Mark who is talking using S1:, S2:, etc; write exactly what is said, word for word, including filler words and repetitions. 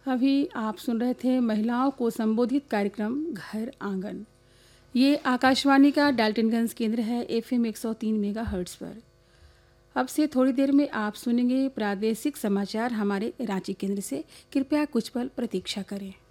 S1: अभी आप सुन रहे थे महिलाओं को संबोधित कार्यक्रम घर आंगन। ये आकाशवाणी का डाल्टनगंज केंद्र है एफएम एक सौ तीन मेगा हर्ट्ज पर। अब से थोड़ी देर में आप सुनेंगे प्रादेशिक समाचार हमारे रांची केंद्र से। कृपया कुछ पल प्रतीक्षा करें।